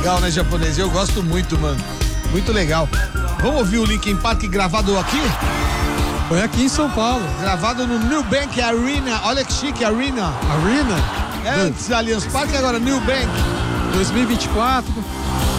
legal, né, japonês? Eu gosto muito, mano. Muito legal. Vamos ouvir o Linkin Park gravado aqui? Foi aqui em São Paulo. Gravado no New Bank Arena. Olha que chique, Arena. Arena? É, antes Allianz Parque, agora New Bank. 2024.